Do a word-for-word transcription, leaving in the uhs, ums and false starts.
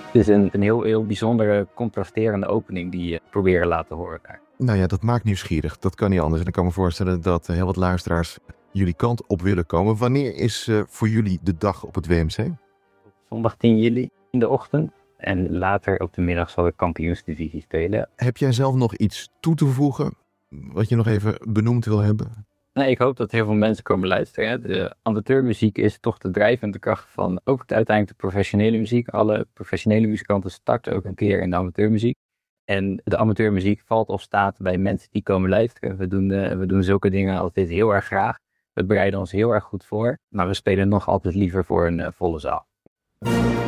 Het is een, een heel, heel bijzondere, contrasterende opening die je proberen laten horen daar. Nou ja, dat maakt nieuwsgierig. Dat kan niet anders. En ik kan me voorstellen dat heel wat luisteraars jullie kant op willen komen. Wanneer is uh, voor jullie de dag op het W M C? Zondag tien juli in de ochtend. En later op de middag zal de kampioensdivisie spelen. Heb jij zelf nog iets toe te voegen wat je nog even benoemd wil hebben? Nee, ik hoop dat heel veel mensen komen luisteren. Hè. De amateurmuziek is toch de drijvende kracht van ook uiteindelijk de professionele muziek. Alle professionele muzikanten starten ook een keer in de amateurmuziek. En de amateurmuziek valt of staat bij mensen die komen luisteren. We doen, uh, we doen zulke dingen altijd heel erg graag. We bereiden ons heel erg goed voor. Maar we spelen nog altijd liever voor een uh, volle zaal.